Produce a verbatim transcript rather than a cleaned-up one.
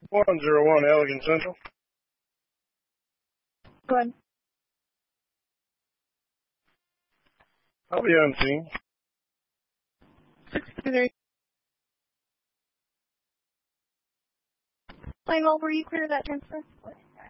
one zero one Elegant Central. Go ahead. I'll be on scene. six two three. Line, well, were you clear of that transfer?